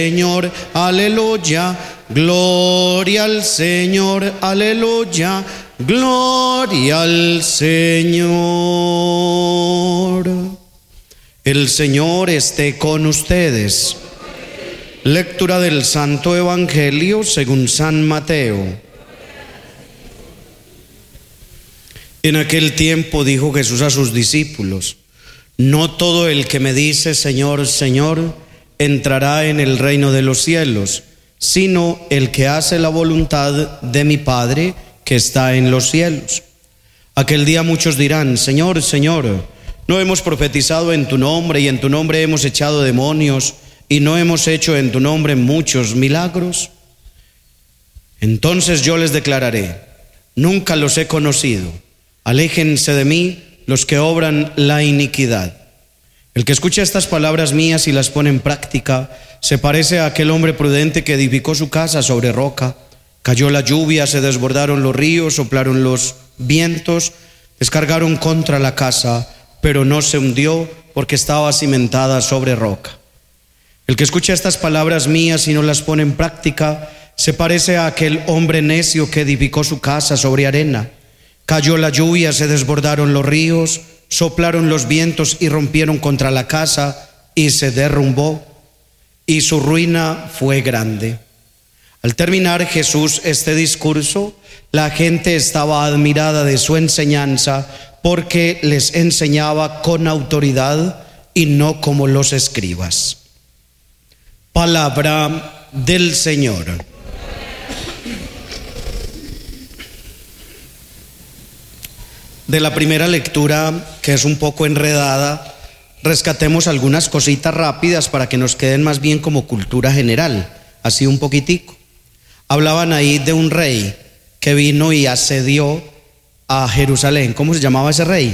Señor, aleluya, gloria al Señor, aleluya, gloria al Señor. El Señor esté con ustedes. Lectura del Santo Evangelio según San Mateo. En aquel tiempo dijo Jesús a sus discípulos: no todo el que me dice Señor, Señor, entrará en el reino de los cielos, sino el que hace la voluntad de mi Padre que está en los cielos. Aquel día muchos dirán: Señor, Señor, ¿no hemos profetizado en tu nombre y en tu nombre hemos echado demonios y no hemos hecho en tu nombre muchos milagros? Entonces yo les declararé: nunca los he conocido. Aléjense de mí los que obran la iniquidad. El que escucha estas palabras mías y las pone en práctica se parece a aquel hombre prudente que edificó su casa sobre roca. Cayó la lluvia, se desbordaron los ríos, soplaron los vientos, descargaron contra la casa, pero no se hundió porque estaba cimentada sobre roca. El que escucha estas palabras mías y no las pone en práctica se parece a aquel hombre necio que edificó su casa sobre arena. Cayó la lluvia, se desbordaron los ríos, soplaron los vientos y rompieron contra la casa y se derrumbó, y su ruina fue grande. Al terminar Jesús este discurso, la gente estaba admirada de su enseñanza porque les enseñaba con autoridad y no como los escribas. Palabra del Señor. De la primera lectura, que es un poco enredada, rescatemos algunas cositas rápidas para que nos queden más bien como cultura general, así un poquitico. Hablaban ahí de un rey que vino y asedió a Jerusalén. ¿Cómo se llamaba ese rey?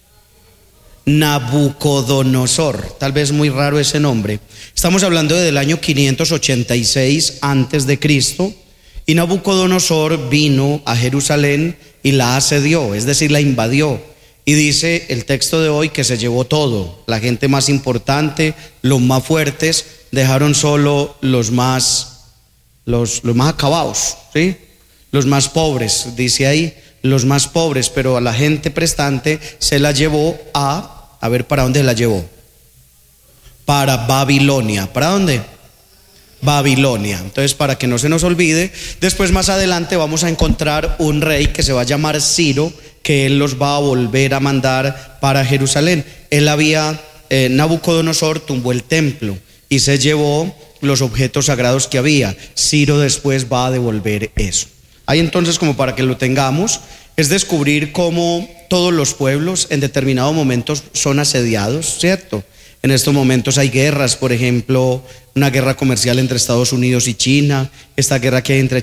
Nabucodonosor, tal vez muy raro ese nombre. Estamos hablando del año 586 antes de Cristo, y Nabucodonosor vino a Jerusalén y la asedió, es decir, la invadió. Y dice el texto de hoy que se llevó todo, la gente más importante, los más fuertes, dejaron solo los más acabados, ¿sí? Los más pobres, dice ahí, los más pobres, pero a la gente prestante se la llevó a ver, ¿para dónde la llevó? Para Babilonia. ¿Para dónde? Babilonia. Entonces, para que no se nos olvide, después más adelante vamos a encontrar un rey que se va a llamar Ciro, que él los va a volver a mandar para Jerusalén. Nabucodonosor tumbó el templo y se llevó los objetos sagrados que había. Ciro después va a devolver eso. Ahí entonces, como para que lo tengamos, es descubrir cómo todos los pueblos en determinados momentos son asediados, ¿cierto? En estos momentos hay guerras, por ejemplo, una guerra comercial entre Estados Unidos y China, esta guerra que hay entre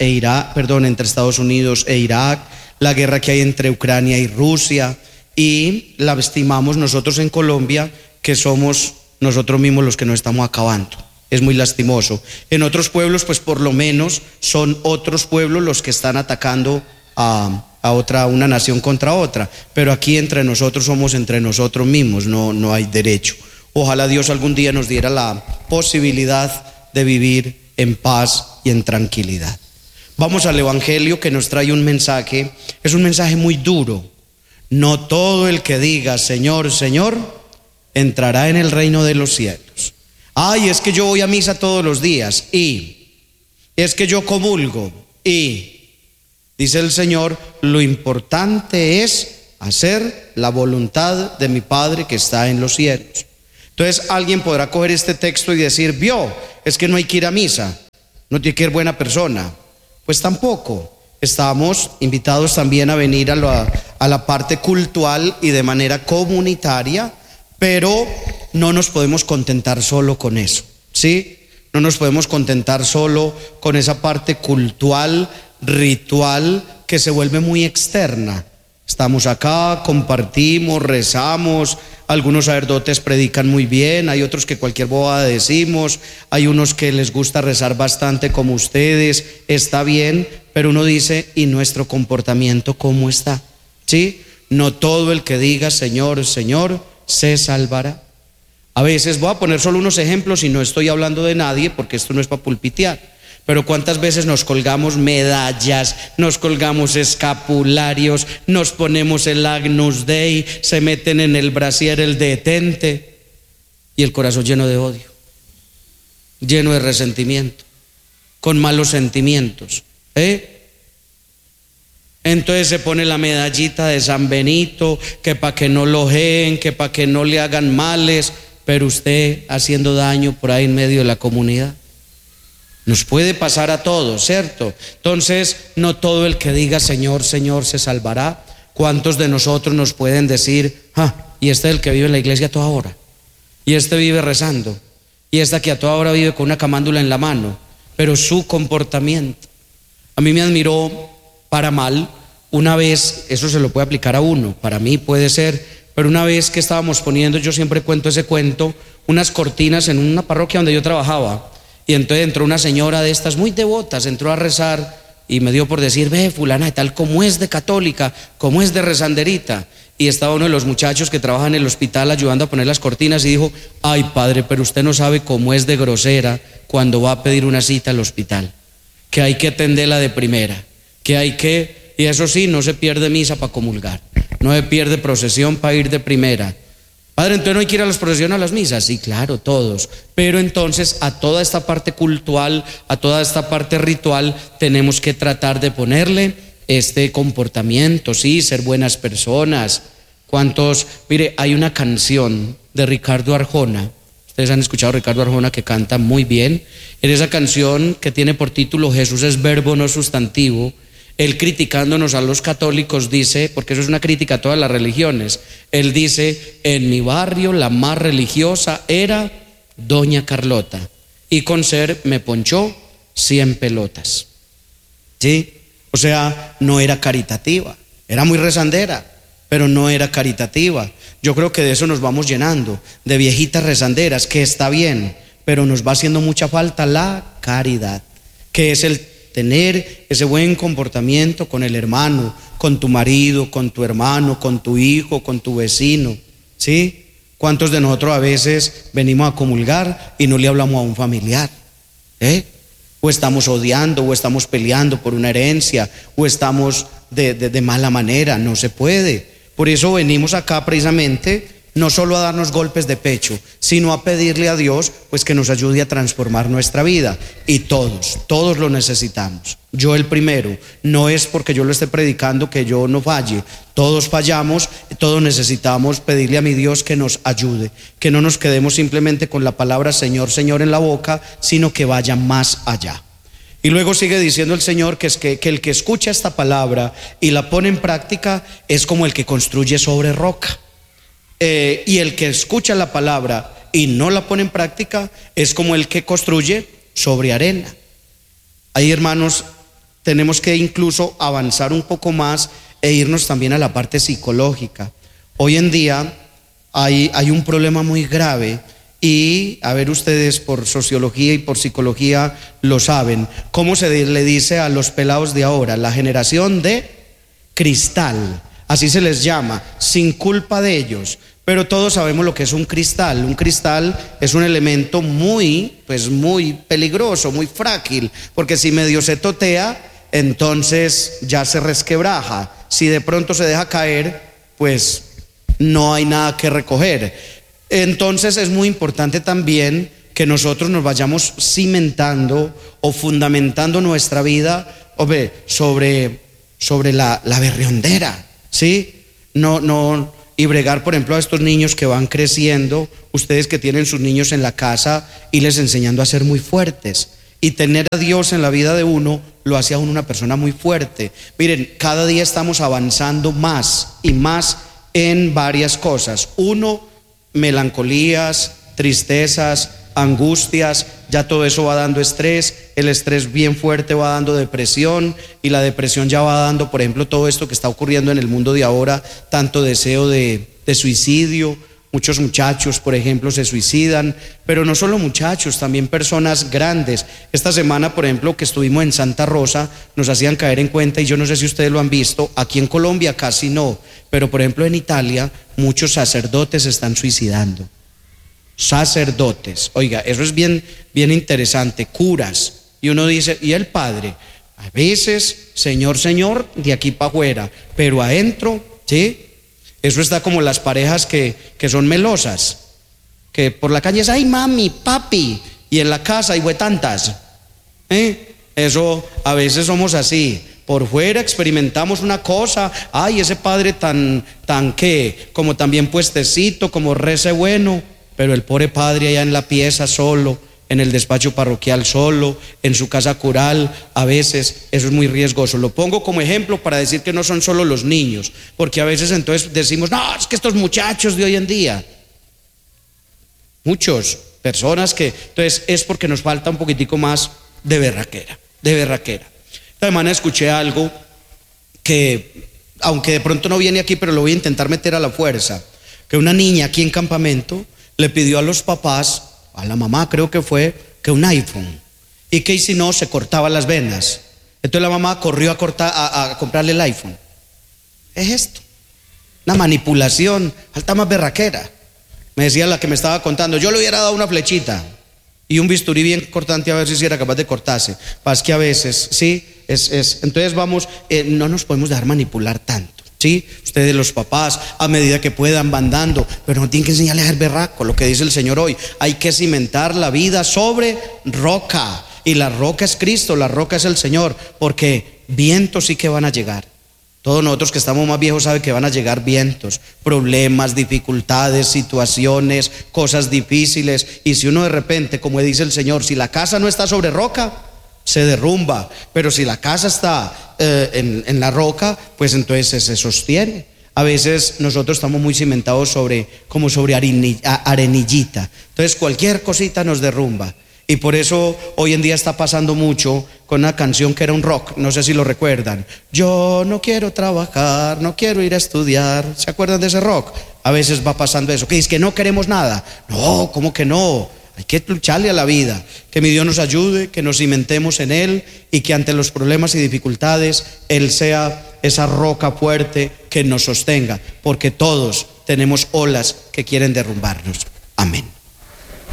entre Estados Unidos e Irak, la guerra que hay entre Ucrania y Rusia, y la estimamos nosotros en Colombia que somos nosotros mismos los que nos estamos acabando. Es muy lastimoso. En otros pueblos, pues por lo menos son otros pueblos los que están atacando a una nación contra otra, pero aquí entre nosotros somos entre nosotros mismos, no hay derecho. Ojalá Dios algún día nos diera la posibilidad de vivir en paz y en tranquilidad. Vamos al Evangelio, que nos trae un mensaje, es un mensaje muy duro. No todo el que diga Señor, Señor, entrará en el reino de los cielos. Ay, es que yo voy a misa todos los días, y es que yo comulgo, y dice el Señor, lo importante es hacer la voluntad de mi Padre que está en los cielos. Entonces alguien podrá coger este texto y decir: es que no hay que ir a misa, no tiene que ser buena persona. Pues tampoco. Estamos invitados también a venir a la parte cultural y de manera comunitaria, pero no nos podemos contentar solo con eso, ¿sí? No nos podemos contentar solo con esa parte cultural, ritual, que se vuelve muy externa. Estamos acá, compartimos, rezamos, algunos sacerdotes predican muy bien, hay otros que cualquier bobada decimos, hay unos que les gusta rezar bastante como ustedes, está bien, pero uno dice: ¿y nuestro comportamiento cómo está? ¿Sí? No todo el que diga Señor, Señor, se salvará. A veces voy a poner solo unos ejemplos y no estoy hablando de nadie porque esto no es para pulpitear. Pero cuántas veces nos colgamos medallas, nos colgamos escapularios, nos ponemos el Agnus Dei, se meten en el brasier el detente y el corazón lleno de odio, lleno de resentimiento, con malos sentimientos, Entonces se pone la medallita de San Benito, que para que no lo ojeen, que para que no le hagan males, pero usted haciendo daño por ahí en medio de la comunidad. Nos puede pasar a todos, ¿cierto? Entonces, no todo el que diga Señor, Señor se salvará. ¿Cuántos de nosotros nos pueden decir, y este es el que vive en la iglesia a toda hora? Y este vive rezando. Y esta que a toda hora vive con una camándula en la mano. Pero su comportamiento. A mí me admiró para mal una vez, eso se lo puede aplicar a uno, para mí puede ser, pero una vez que estábamos poniendo, yo siempre cuento ese cuento, unas cortinas en una parroquia donde yo trabajaba. Y entonces entró una señora de estas muy devotas, entró a rezar y me dio por decir, ve fulana de tal, como es de católica, como es de rezanderita. Y estaba uno de los muchachos que trabaja en el hospital ayudando a poner las cortinas y dijo, ay padre, pero usted no sabe cómo es de grosera cuando va a pedir una cita al hospital, que hay que atenderla de primera, y eso sí, no se pierde misa para comulgar, no se pierde procesión para ir de primera. Padre, entonces no hay que ir a las procesiones, a las misas. Sí, claro, todos. Pero entonces a toda esta parte cultural, a toda esta parte ritual, tenemos que tratar de ponerle este comportamiento, sí, ser buenas personas. ¿Cuántos? Mire, hay una canción de Ricardo Arjona. Ustedes han escuchado a Ricardo Arjona, que canta muy bien. En esa canción que tiene por título Jesús es verbo no sustantivo, él criticándonos a los católicos dice, porque eso es una crítica a todas las religiones, él dice, en mi barrio la más religiosa era Doña Carlota, y con ser me ponchó 100 pelotas. ¿Sí? O sea, no era caritativa, era muy rezandera, pero no era caritativa. Yo creo que de eso nos vamos llenando, de viejitas rezanderas, que está bien, pero nos va haciendo mucha falta la caridad, que es el tener ese buen comportamiento con el hermano, con tu marido, con tu hermano, con tu hijo, con tu vecino, ¿sí? ¿Cuántos de nosotros a veces venimos a comulgar y no le hablamos a un familiar? O estamos odiando, o estamos peleando por una herencia, o estamos de mala manera. No se puede. Por eso venimos acá precisamente, no solo a darnos golpes de pecho, sino a pedirle a Dios pues que nos ayude a transformar nuestra vida. Y todos lo necesitamos. Yo el primero, no es porque yo lo esté predicando que yo no falle. Todos fallamos, todos necesitamos pedirle a mi Dios que nos ayude, que no nos quedemos simplemente con la palabra Señor, Señor en la boca, sino que vaya más allá. Y luego sigue diciendo el Señor que el que escucha esta palabra y la pone en práctica es como el que construye sobre roca. Y el que escucha la palabra y no la pone en práctica es como el que construye sobre arena. Ahí, hermanos, tenemos que incluso avanzar un poco más e irnos también a la parte psicológica. Hoy en día hay un problema muy grave y, a ver, ustedes por sociología y por psicología lo saben, ¿cómo se le dice a los pelados de ahora? La generación de cristal. Así se les llama, sin culpa de ellos, pero todos sabemos lo que es un cristal. Un cristal es un elemento muy peligroso, muy frágil, porque si medio se totea, entonces ya se resquebraja. Si de pronto se deja caer, pues no hay nada que recoger. Entonces es muy importante también que nosotros nos vayamos cimentando o fundamentando nuestra vida sobre la berriondera. ¿Sí? No, y bregar, por ejemplo, a estos niños que van creciendo, ustedes que tienen sus niños en la casa, y les enseñando a ser muy fuertes. Y tener a Dios en la vida de uno lo hace a uno una persona muy fuerte. Miren, cada día estamos avanzando más y más en varias cosas. Uno, melancolías, tristezas, angustias, ya todo eso va dando estrés, el estrés bien fuerte va dando depresión, y la depresión ya va dando, por ejemplo, todo esto que está ocurriendo en el mundo de ahora, tanto deseo de suicidio. Muchos muchachos, por ejemplo, se suicidan, pero no solo muchachos, también personas grandes. Esta semana, por ejemplo, que estuvimos en Santa Rosa, nos hacían caer en cuenta, y yo no sé si ustedes lo han visto, aquí en Colombia casi no, pero por ejemplo en Italia muchos sacerdotes se están suicidando. sacerdotes. Oiga, eso es bien interesante, curas. Y uno dice, ¿y el padre? A veces, Señor, Señor, de aquí para afuera, pero adentro, ¿sí? Eso está como las parejas que son melosas, que por la calle es, ay mami, papi, y en la casa hay tantas. Eso, a veces somos así. Por fuera experimentamos una cosa, ay, ese padre tan que, como también puestecito, como rece bueno, pero el pobre padre allá en la pieza solo, en el despacho parroquial solo, en su casa cural, a veces eso es muy riesgoso. Lo pongo como ejemplo para decir que no son solo los niños, porque a veces entonces decimos, no, es que estos muchachos de hoy en día, muchas personas que, entonces es porque nos falta un poquitico más de berraquera. Esta semana escuché algo que, aunque de pronto no viene aquí, pero lo voy a intentar meter a la fuerza, que una niña aquí en campamento le pidió a los papás, a la mamá creo que fue, que un iPhone, y que si no se cortaba las venas. Entonces la mamá corrió a comprarle el iPhone. Es esto, una manipulación, falta más berraquera. Me decía la que me estaba contando, yo le hubiera dado una flechita y un bisturí bien cortante a ver si era capaz de cortarse. Pasa que a veces, sí, entonces vamos, no nos podemos dejar manipular tanto, ¿sí? Ustedes los papás, a medida que puedan, van dando, pero no tienen que enseñarles a ser berraco, lo que dice el Señor hoy. Hay que cimentar la vida sobre roca, y la roca es Cristo, la roca es el Señor, porque vientos sí que van a llegar. Todos nosotros que estamos más viejos saben que van a llegar vientos, problemas, dificultades, situaciones, cosas difíciles. Y si uno de repente, como dice el Señor, si la casa no está sobre roca, se derrumba. Pero si la casa está en la roca, pues entonces se sostiene. A veces nosotros estamos muy cimentados como sobre arenillita. Entonces cualquier cosita nos derrumba. Y por eso hoy en día está pasando mucho con una canción que era un rock, no sé si lo recuerdan. Yo no quiero trabajar, no quiero ir a estudiar. ¿Se acuerdan de ese rock? A veces va pasando eso, que es que no queremos nada. No, ¿cómo que no? Hay que lucharle a la vida. Que mi Dios nos ayude, que nos cimentemos en Él y que ante los problemas y dificultades Él sea esa roca fuerte que nos sostenga, porque todos tenemos olas que quieren derrumbarnos.